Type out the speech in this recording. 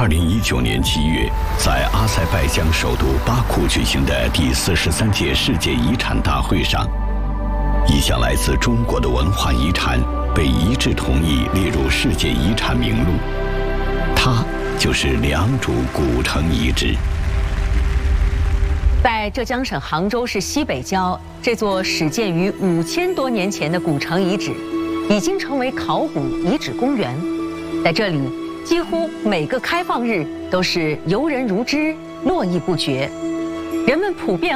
2019年7月，在阿塞拜疆首都巴库举行的第43届世界遗产大会上，一项来自中国的文化遗产被一致同意列入世界遗产名录，它就是良渚古城遗址。 在浙江省杭州市西北郊，这座始建于5000多年前的古城遗址，已经成为考古遗址公园。在这里，几乎每个开放日都是游人如织，络绎不绝，人们普遍